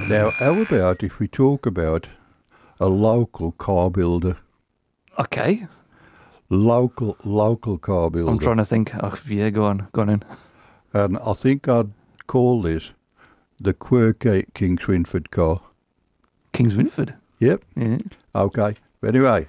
Now, how about if we talk about a local car builder? Okay. Local car builder. I'm trying to think. Oh, yeah, go on in. And I think I'd call this the Quirky King Swinford car. Kings Winford? Yep. Yeah. Okay. Anyway,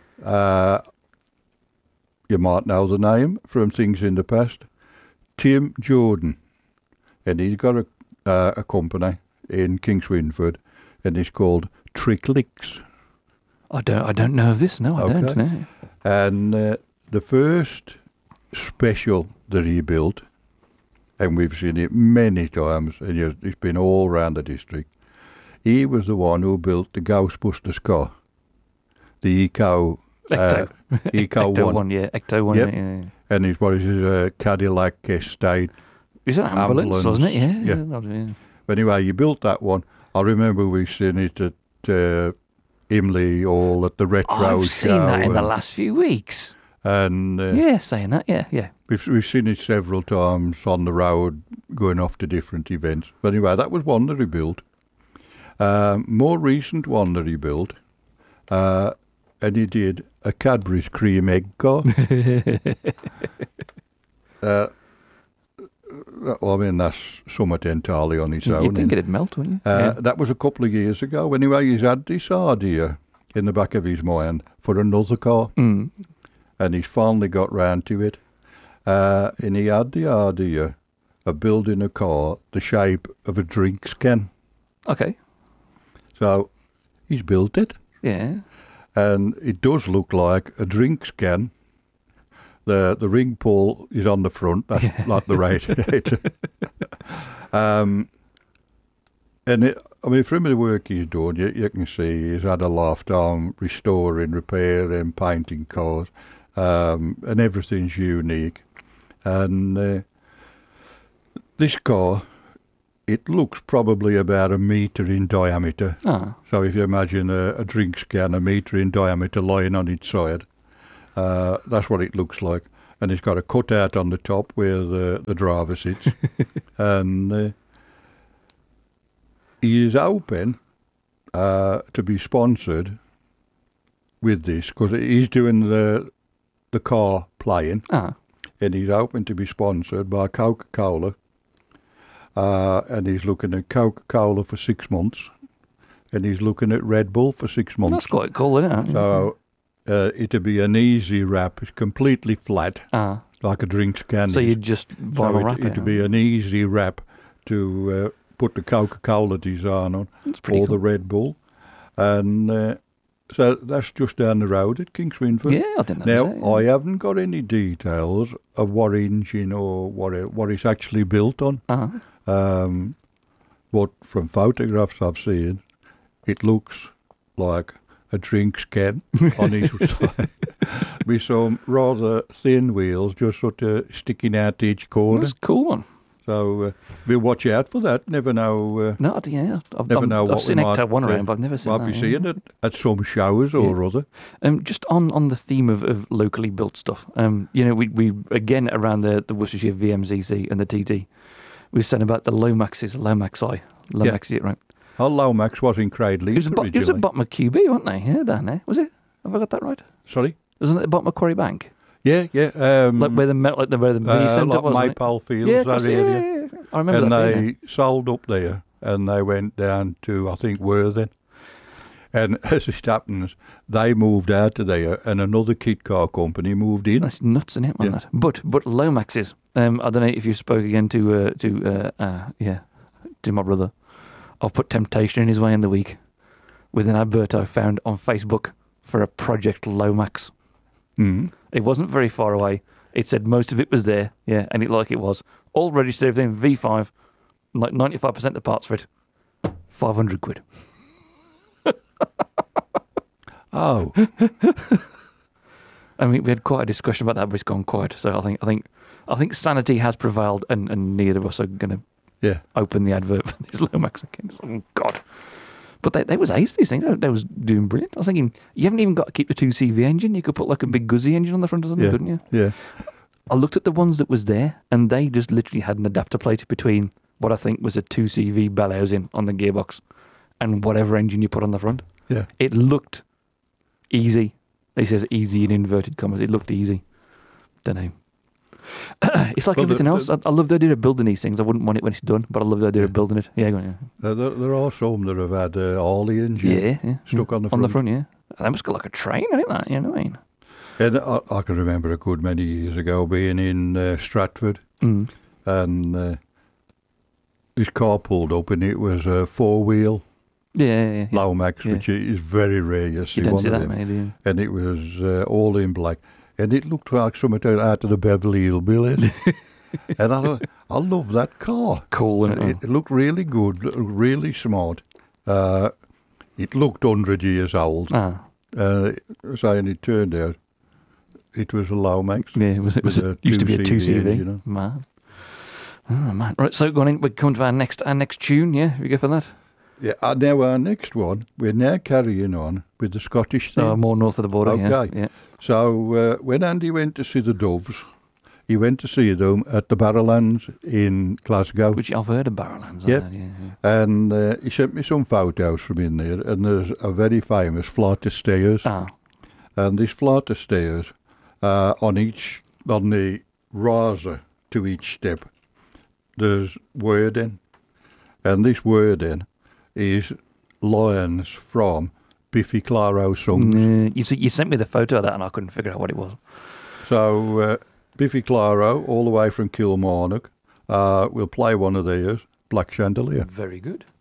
you might know the name from things in the past. Tim Jordan. And he's got a company in Kingswinford, and it's called Tricklicks. I don't know of this. No, I don't know. And the first special that he built, and we've seen it many times, and it's been all around the district. He was the one who built the Ghostbusters car, the Eco Ecto. Eco Ecto 1. one, yeah. Ecto 1. Yep. Yeah. And it's what is a Cadillac Estate. Is it ambulance, wasn't it? Yeah. But anyway, you built that one. I remember we've seen it at Imley Hall at the Retro Show. I've seen that in the last few weeks. And saying that, yeah. We've seen it several times on the road going off to different events. But anyway, that was one that he built. More recent one that he built, and he did a Cadbury's cream egg car. Well, I mean, that's somewhat entirely on its own. You'd think it'd melt, wouldn't you? That was a couple of years ago. Anyway, he's had this idea in the back of his mind for another car. Mm. And he's finally got round to it. And he had the idea of building a car the shape of a drinks can. Okay. So he's built it. Yeah. And it does look like a drinks can. The ring pull is on the front, that's like the radiator. And from the work he's done, you can see he's had a lifetime restoring, repairing, painting cars, and everything's unique. And this car, it looks probably about a metre in diameter. Ah. So if you imagine a drinks can, a metre in diameter lying on its side, that's what it looks like. And it's got a cutout on the top where the driver sits. And he is hoping to be sponsored with this, because he's doing the car playing. Ah. And he's hoping to be sponsored by Coca-Cola. And he's looking at Coca-Cola for 6 months. And he's looking at Red Bull for 6 months. That's quite cool, isn't it? So it'd be an easy wrap. It's completely flat, like a drinks can. So you'd just vinyl wrap it? It'd be an easy wrap to put the Coca-Cola design on, or the Red Bull. And so that's just down the road at Kingswinford. Yeah, I didn't know. Now, I haven't got any details of what engine or what it's actually built on. But from photographs I've seen, it looks like a drinks can on his side, with some rather thin wheels just sort of sticking out each corner. That's a cool one. So we'll watch out for that. Never know. No, yeah. I've seen Ecto 1 around, but I've never seen that. Might be seeing it at some shows or other. Just on the theme of locally built stuff, we again around the Worcestershire VMCC and the TT, we were saying about the Lomaxes, Lomaxi, is it right? Oh, Lomax was in Cradley originally. It was at bottom of QB, weren't they? Yeah, down there. Was it? Have I got that right? Sorry? Wasn't it at bottom of Quarry Bank? Yeah. Like where the mini centre was, Maypole Fields, that area. Yeah. I remember that. And they sold up there, and they went down to, I think, Worthing. And as it happens, they moved out of there, and another kit car company moved in. That's nuts, isn't it, man? Yeah. That. But Lomaxes. I don't know if you spoke again to my brother. I'll put temptation in his way in the week with an advert I found on Facebook for a Project Lomax. Mm. It wasn't very far away. It said most of it was there, and it was. All registered, everything, V5, like 95% of the parts for it, 500 quid. Oh. I mean, we had quite a discussion about that, but it's gone quiet. So I think sanity has prevailed, and neither of us are going to open the advert for this Lomax again. Oh, God. But they was ace, these things. They was doing brilliant. I was thinking, you haven't even got to keep the 2CV engine. You could put like a big Guzzi engine on the front or something, couldn't you? Yeah. I looked at the ones that was there, and they just literally had an adapter plate between what I think was a 2CV bell housing on the gearbox and whatever engine you put on the front. Yeah. It looked easy. He says easy in inverted commas. It looked easy. Don't know. It's like everything else. I love the idea of building these things. I wouldn't want it when it's done, but I love the idea of building it. Yeah, go on, yeah. There are some that have had Harley engine stuck on the front. On the front, yeah. They must go like a train, ain't that? You know what I mean? And I can remember a good many years ago being in Stratford, and this car pulled up, and it was a 4-wheel Lomax, which is very rare. You see don't one see of that them. many, do you? And it was all in black, and it looked like something out of the Beverly Hillbillies. And I thought, I love that car. It's cool, isn't it? It looked really good, really smart. It looked 100 years old. Saying it turned out it was a Lomax. Yeah, it used to be a 2CV. Engine, you know? Man. Oh, man. Right, so go on in. We come to our next tune, yeah? We go for that? Yeah, now our next one, we're now carrying on with the Scottish thing. Oh, more north of the border, okay. Yeah. So when Andy went to see the Doves, he went to see them at the Barrowlands in Glasgow. Which I've heard of Barrowlands. Yep. Yeah. And he sent me some photos from in there, and there's a very famous flight of stairs. And this flight of stairs, on the riser to each step, there's wording. And this wording is lines from Biffy Clyro's songs. You sent me the photo of that and I couldn't figure out what it was. So Biffy Clyro, all the way from Kilmarnock, will play one of theirs, Black Chandelier. Very good.